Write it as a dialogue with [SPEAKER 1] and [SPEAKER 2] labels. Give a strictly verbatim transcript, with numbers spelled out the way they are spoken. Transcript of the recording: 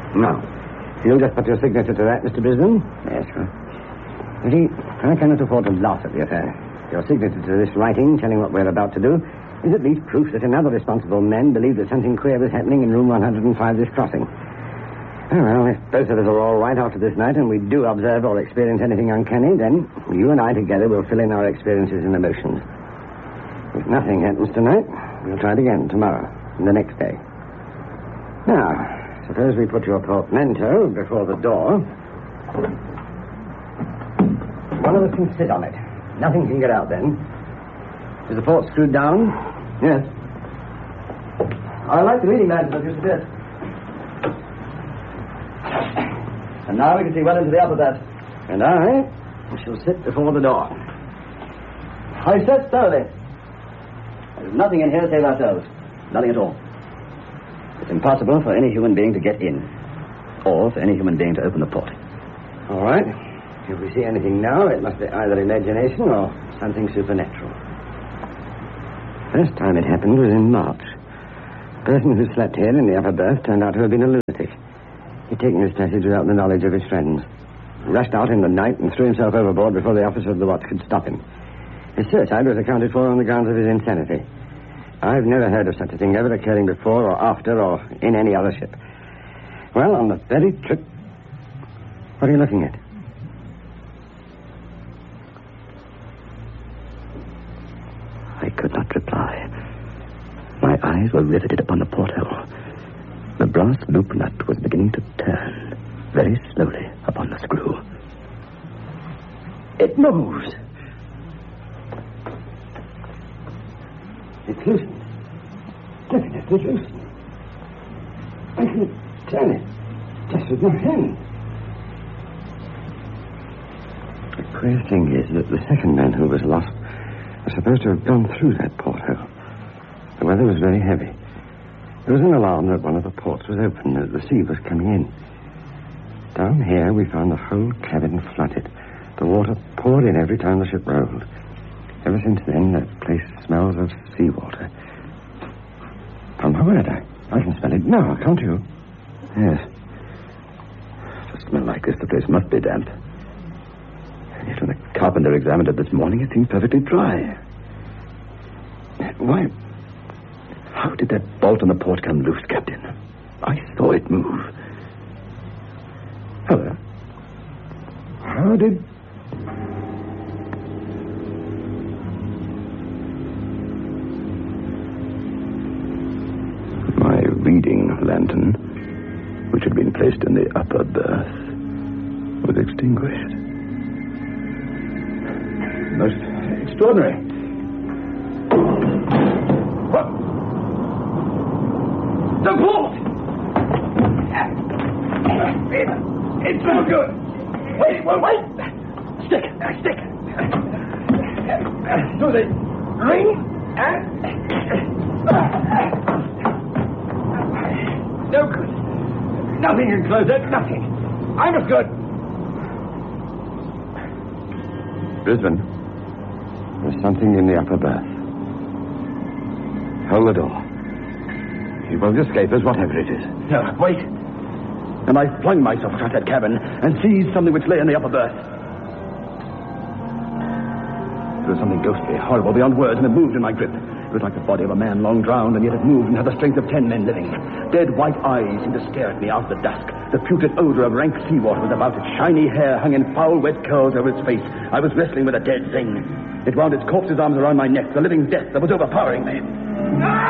[SPEAKER 1] No. You'll just put your signature to that, Mister Brisbane?
[SPEAKER 2] Yes, sir.
[SPEAKER 1] You see, I cannot afford to laugh at the affair. Your signature to this writing, telling what we're about to do, is at least proof that another responsible men believed that something queer was happening in room one hundred five this crossing. Oh, well, if both of us are all right after this night and we do observe or experience anything uncanny, then you and I together will fill in our experiences and emotions. If nothing happens tonight, we'll try it again tomorrow and the next day. Now, suppose we put your portmanteau before the door. One of us can sit on it. Nothing can get out then. Is the port screwed down? Yes. I like the reading lamp, as you suggest. And now we can see well into the upper berth. And I shall sit before the door. I searched thoroughly. There's nothing in here save ourselves. Nothing at all. It's impossible for any human being to get in. Or for any human being to open the port. All right. If we see anything now, it must be either imagination or something supernatural. First time it happened was in March. The person who slept here in the upper berth turned out to have been a lunatic. He'd taken his passage without the knowledge of his friends. Rushed out in the night and threw himself overboard before the officer of the watch could stop him. His suicide was accounted for on the grounds of his insanity. I've never heard of such a thing ever occurring before or after or in any other ship. Well, on the very trip... What are you looking at? I could not reply. My eyes were riveted upon the porthole. The brass loop nut was beginning to turn very slowly upon the screw. It moves. It's loosened. Look at it, it's loosened. I can turn it just with my hand. The queer thing is that the second man who was lost was supposed to have gone through that porthole. The weather was very heavy. There was an alarm that one of the ports was open, that the sea was coming in. Down here, we found the whole cabin flooded. The water poured in every time the ship rolled. Ever since then, that place smells of seawater. On my word, I, I can smell it now, can't you? Yes. For a smell like this, the place must be damp. And yet when the carpenter examined it this morning, it seemed perfectly dry. Why... How did that bolt on the port come loose, Captain? I saw it move. Hello. How did... My reading lantern, which had been placed in the upper berth, was extinguished. Most extraordinary. The port! It, it's no good. Wait, wait, wait. Stick, uh, stick. Uh, do the ring and... No good. Nothing can close it, nothing. I'm as good. Brisbane, there's something in the upper berth. Hold the door. He won't escape us, whatever it is.
[SPEAKER 2] No, wait. And I flung myself across that cabin and seized something which lay in the upper berth. It was something ghostly, horrible beyond words, and it moved in my grip. It was like the body of a man long drowned, and yet it moved and had the strength of ten men living. Dead white eyes seemed to stare at me out of the dusk. The putrid odor of rank seawater was about it. Shiny hair hung in foul, wet curls over its face. I was wrestling with a dead thing. It wound its corpse's arms around my neck, the living death that was overpowering me.